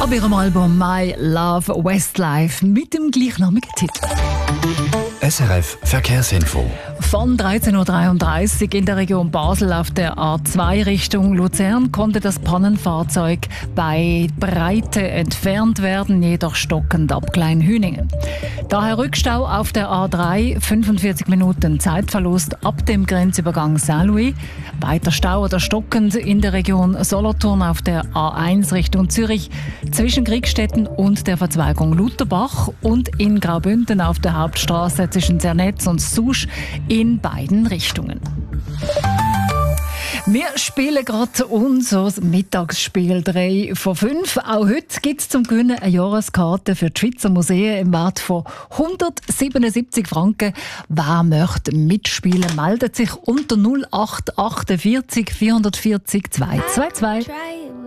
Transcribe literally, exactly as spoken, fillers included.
Ab ihrem Album My Love Westlife mit dem gleichnamigen Titel. S R F Verkehrsinfo. Von dreizehn Uhr dreiunddreißig in der Region Basel auf der A zwei Richtung Luzern konnte das Pannenfahrzeug bei Breite entfernt werden, jedoch stockend ab Kleinhüningen. Daher Rückstau auf der A drei, fünfundvierzig Minuten Zeitverlust ab dem Grenzübergang Saint-Louis. Weiter Stau oder stockend in der Region Solothurn auf der A eins Richtung Zürich zwischen Kriegstetten und der Verzweigung Lutherbach und in Graubünden auf der Hauptstraße zwischen Zernetz und Susch in beiden Richtungen. Wir spielen gerade unser Mittagsspiel drei von fünf. Auch heute gibt es zum Gewinnen eine Jahreskarte für die Schweizer Museen im Wert von hundertsiebenundsiebzig Franken. Wer möchte mitspielen, meldet sich unter null acht achtundvierzig vierhundertvierzig zweihundertzweiundzwanzig.